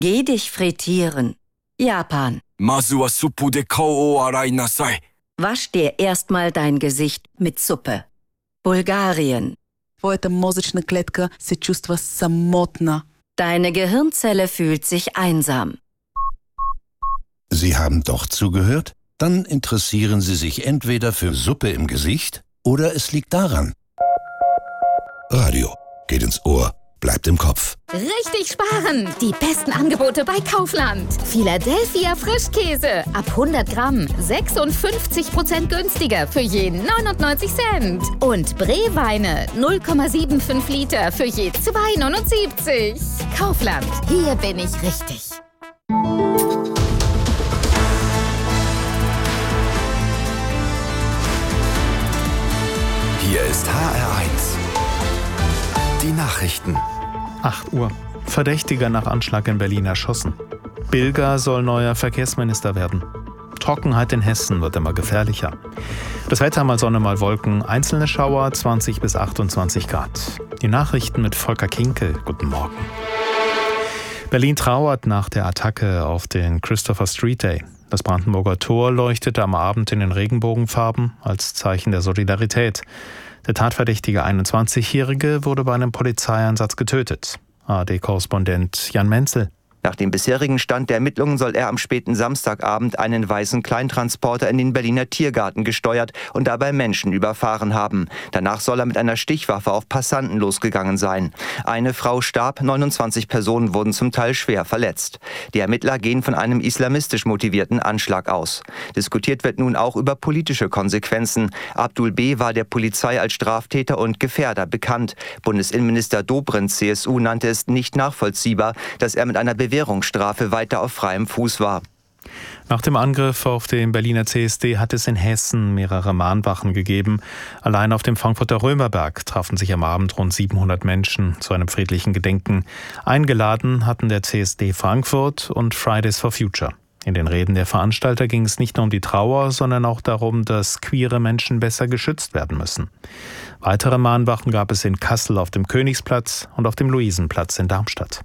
Geh dich frittieren. Japan. まずはスープで顔を洗いなさい。 Wasch dir erstmal dein Gesicht mit Suppe. Bulgarien. Твоята мозъчна клетка се чувства самотна. Deine Gehirnzelle fühlt sich einsam. Sie haben doch zugehört? Dann interessieren Sie sich entweder für Suppe im Gesicht oder es liegt daran. Radio geht ins Ohr, bleibt im Kopf. Richtig sparen! Die besten Angebote bei Kaufland. Philadelphia Frischkäse. Ab 100 Gramm. 56% günstiger für je 99 Cent. Und Bree-Weine. 0,75 Liter für je 2,79. Kaufland. Hier bin ich richtig. Hier ist HR1. Die Nachrichten. 8 Uhr. Verdächtiger nach Anschlag in Berlin erschossen. Bilger soll neuer Verkehrsminister werden. Trockenheit in Hessen wird immer gefährlicher. Das Wetter mal Sonne, mal Wolken. Einzelne Schauer 20 bis 28 Grad. Die Nachrichten mit Volker Kinkel. Guten Morgen. Berlin trauert nach der Attacke auf den Christopher Street Day. Das Brandenburger Tor leuchtete am Abend in den Regenbogenfarben als Zeichen der Solidarität. Der tatverdächtige 21-Jährige wurde bei einem Polizeieinsatz getötet. ARD-Korrespondent Jan Menzel. Nach dem bisherigen Stand der Ermittlungen soll er am späten Samstagabend einen weißen Kleintransporter in den Berliner Tiergarten gesteuert und dabei Menschen überfahren haben. Danach soll er mit einer Stichwaffe auf Passanten losgegangen sein. Eine Frau starb, 29 Personen wurden zum Teil schwer verletzt. Die Ermittler gehen von einem islamistisch motivierten Anschlag aus. Diskutiert wird nun auch über politische Konsequenzen. Abdul B. war der Polizei als Straftäter und Gefährder bekannt. Bundesinnenminister Dobrindt, CSU, nannte es nicht nachvollziehbar, dass er mit einer Bewährungsstrafe weiter auf freiem Fuß war. Nach dem Angriff auf den Berliner CSD hat es in Hessen mehrere Mahnwachen gegeben. Allein auf dem Frankfurter Römerberg trafen sich am Abend rund 700 Menschen zu einem friedlichen Gedenken. Eingeladen hatten der CSD Frankfurt und Fridays for Future. In den Reden der Veranstalter ging es nicht nur um die Trauer, sondern auch darum, dass queere Menschen besser geschützt werden müssen. Weitere Mahnwachen gab es in Kassel auf dem Königsplatz und auf dem Luisenplatz in Darmstadt.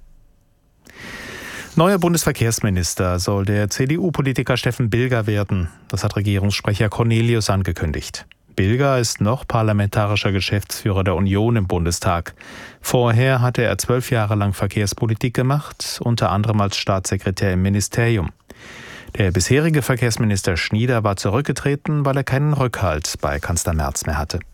Neuer Bundesverkehrsminister soll der CDU-Politiker Steffen Bilger werden. Das hat Regierungssprecher Cornelius angekündigt. Bilger ist noch parlamentarischer Geschäftsführer der Union im Bundestag. Vorher hatte er 12 Jahre lang Verkehrspolitik gemacht, unter anderem als Staatssekretär im Ministerium. Der bisherige Verkehrsminister Schnieder war zurückgetreten, weil er keinen Rückhalt bei Kanzler Merz mehr hatte.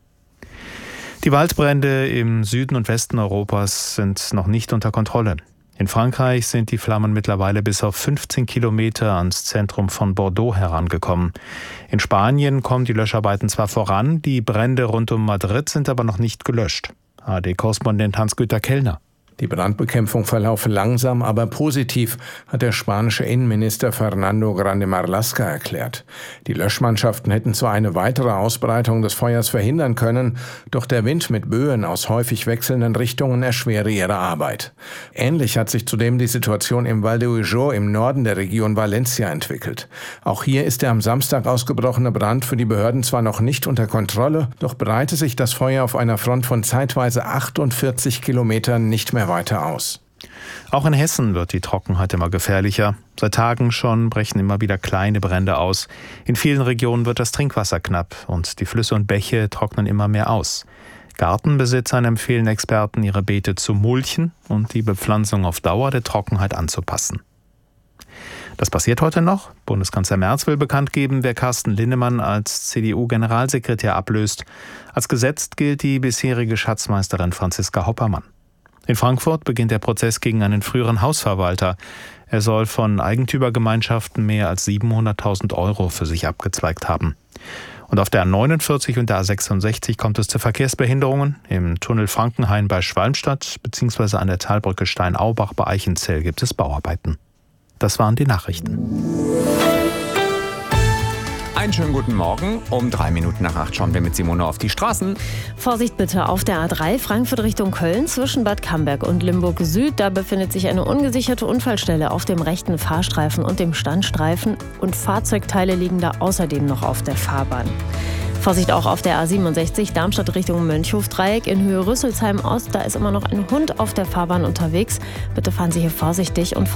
Die Waldbrände im Süden und Westen Europas sind noch nicht unter Kontrolle. In Frankreich sind die Flammen mittlerweile bis auf 15 Kilometer ans Zentrum von Bordeaux herangekommen. In Spanien kommen die Löscharbeiten zwar voran, die Brände rund um Madrid sind aber noch nicht gelöscht. ARD-Korrespondent Hans-Güter Kellner. Die Brandbekämpfung verlaufe langsam, aber positiv, hat der spanische Innenminister Fernando Grande Marlaska erklärt. Die Löschmannschaften hätten zwar eine weitere Ausbreitung des Feuers verhindern können, doch der Wind mit Böen aus häufig wechselnden Richtungen erschwere ihre Arbeit. Ähnlich hat sich zudem die Situation im Val de Ujo im Norden der Region Valencia entwickelt. Auch hier ist der am Samstag ausgebrochene Brand für die Behörden zwar noch nicht unter Kontrolle, doch breite sich das Feuer auf einer Front von zeitweise 48 Kilometern nicht mehr weiter aus. Auch in Hessen wird die Trockenheit immer gefährlicher. Seit Tagen schon brechen immer wieder kleine Brände aus. In vielen Regionen wird das Trinkwasser knapp und die Flüsse und Bäche trocknen immer mehr aus. Gartenbesitzern empfehlen Experten, ihre Beete zu mulchen und die Bepflanzung auf Dauer der Trockenheit anzupassen. Das passiert heute noch. Bundeskanzler Merz will bekannt geben, wer Carsten Linnemann als CDU-Generalsekretär ablöst. Als gesetzt gilt die bisherige Schatzmeisterin Franziska Hoppermann. In Frankfurt beginnt der Prozess gegen einen früheren Hausverwalter. Er soll von Eigentümergemeinschaften mehr als 700.000 € für sich abgezweigt haben. Und auf der A49 und der A66 kommt es zu Verkehrsbehinderungen. Im Tunnel Frankenhain bei Schwalmstadt bzw. an der Talbrücke Steinaubach bei Eichenzell gibt es Bauarbeiten. Das waren die Nachrichten. Einen schönen guten Morgen. Um 7:03 schauen wir mit Simone auf die Straßen. Vorsicht bitte auf der A3 Frankfurt Richtung Köln zwischen Bad Camberg und Limburg Süd. Da befindet sich eine ungesicherte Unfallstelle auf dem rechten Fahrstreifen und dem Standstreifen. Und Fahrzeugteile liegen da außerdem noch auf der Fahrbahn. Vorsicht auch auf der A67 Darmstadt Richtung Mönchhof-Dreieck in Höhe Rüsselsheim Ost. Da ist immer noch ein Hund auf der Fahrbahn unterwegs. Bitte fahren Sie hier vorsichtig und